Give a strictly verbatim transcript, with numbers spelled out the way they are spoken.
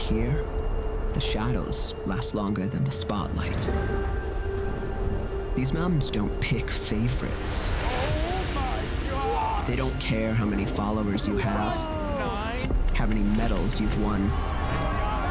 here, the shadows last longer than the spotlight. These mountains don't pick favorites. Oh my God! They don't care how many followers you have, Nine. how many medals you've won.